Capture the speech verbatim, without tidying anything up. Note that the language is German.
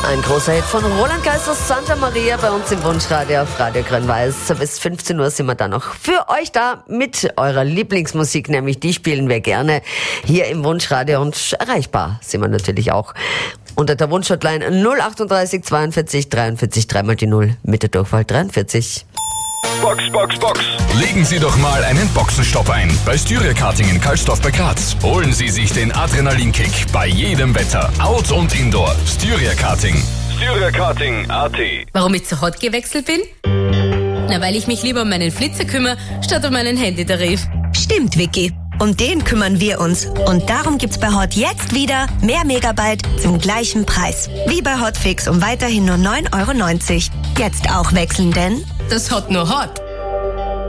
Ein großer Hit von Roland Kaiser, Santa Maria, bei uns im Wunschradio auf Radio Grün-Weiß. Bis fünfzehn Uhr sind wir dann noch für euch da mit eurer Lieblingsmusik, nämlich die spielen wir gerne hier im Wunschradio, und erreichbar sind wir natürlich auch unter der Wunschhotline null achtunddreißig zweiundvierzig dreiundvierzig, dreimal die Null mit der Durchwahl dreiundvierzig. Box, Box, Box. Legen Sie doch mal einen Boxenstopp ein bei Styria Karting in Karlsdorf bei Graz. Holen Sie sich den Adrenalinkick bei jedem Wetter, Out- und Indoor. Styria Karting. Styria Karting Punkt a t. Warum ich zu Hot gewechselt bin? Na, weil ich mich lieber um meinen Flitzer kümmere, statt um meinen Handytarif. Stimmt, Vicky. Um den kümmern wir uns. Und darum gibt's bei Hot jetzt wieder mehr Megabyte zum gleichen Preis. Wie bei Hotfix um weiterhin nur neun Euro neunzig. Jetzt auch wechseln, denn Das Hot nur Hot.